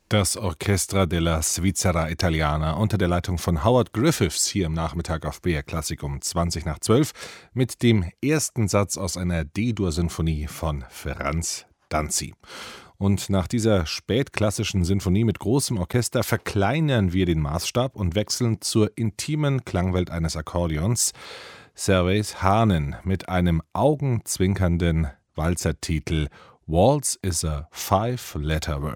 Das Orchestra della Svizzera Italiana unter der Leitung von Howard Griffiths hier im Nachmittag auf BR Klassik um 20 nach 12 mit dem ersten Satz aus einer D-Dur-Sinfonie von Franz Danzi. Und nach dieser spätklassischen Sinfonie mit großem Orchester verkleinern wir den Maßstab und wechseln zur intimen Klangwelt eines Akkordeons. Servais Haanen mit einem augenzwinkernden Walzertitel Waltz is a Five-Letter Word.